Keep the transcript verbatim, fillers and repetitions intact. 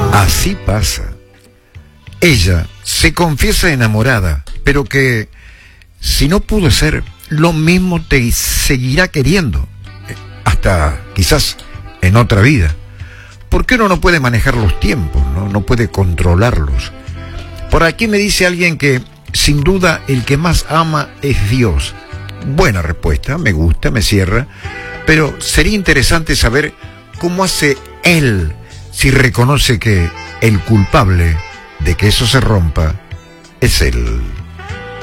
Así pasa. Ella se confiesa enamorada, pero que si no pudo ser, lo mismo te seguirá queriendo, hasta quizás en otra vida. Porque uno no puede manejar los tiempos, ¿no? No puede controlarlos. Por aquí me dice alguien que sin duda el que más ama es Dios. Buena respuesta, me gusta, me cierra, pero sería interesante saber cómo hace él si reconoce que el culpable de que eso se rompa es él.